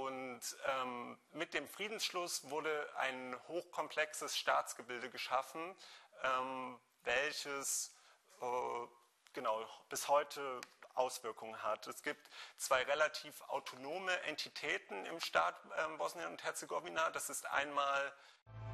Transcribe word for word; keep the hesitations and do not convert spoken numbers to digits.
Und ähm, mit dem Friedensschluss wurde ein hochkomplexes Staatsgebilde geschaffen, ähm, welches äh, genau bis heute Auswirkungen hat. Es gibt zwei relativ autonome Entitäten im Staat ähm, Bosnien und Herzegowina. Das ist einmal